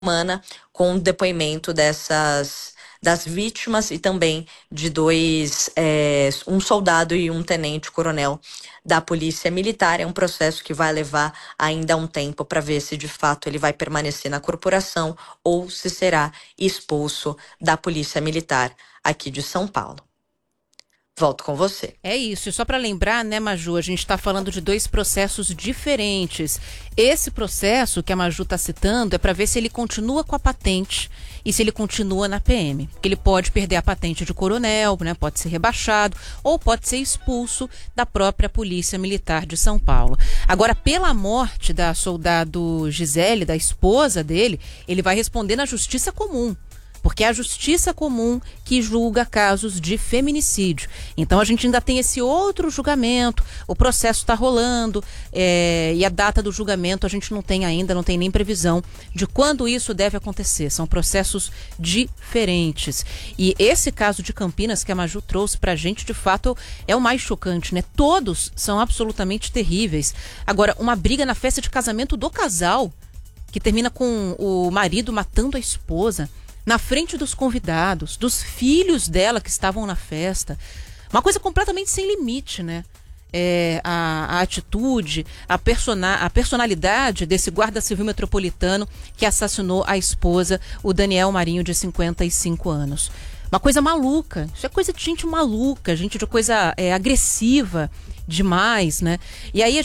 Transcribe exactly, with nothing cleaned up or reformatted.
semana com o depoimento dessas das vítimas e também de dois, é, um soldado e um tenente-coronel da Polícia Militar. É um processo que vai levar ainda um tempo para ver se de fato ele vai permanecer na corporação ou se será expulso da Polícia Militar aqui de São Paulo. Volto com você. É isso, e só para lembrar, né, Maju, a gente está falando de dois processos diferentes. Esse processo que a Maju está citando é para ver se ele continua com a patente e se ele continua na P M. Ele pode perder a patente de coronel, né, pode ser rebaixado ou pode ser expulso da própria Polícia Militar de São Paulo. Agora, pela morte da soldado Gisele, da esposa dele, ele vai responder na Justiça Comum. Porque é a Justiça Comum que julga casos de feminicídio. Então a gente ainda tem esse outro julgamento, o processo está rolando, é, e a data do julgamento a gente não tem ainda, não tem nem previsão de quando isso deve acontecer. São processos diferentes. E esse caso de Campinas que a Maju trouxe pra gente, de fato, é o mais chocante, né? Todos são absolutamente terríveis. Agora, uma briga na festa de casamento do casal, que termina com o marido matando a esposa, na frente dos convidados, dos filhos dela que estavam na festa. Uma coisa completamente sem limite, né? É, a, a atitude, a, persona, a personalidade desse guarda civil metropolitano que assassinou a esposa, o Daniel Marinho, de cinquenta e cinco anos. Uma coisa maluca. Isso é coisa de gente maluca, gente de coisa é, agressiva demais, né? E aí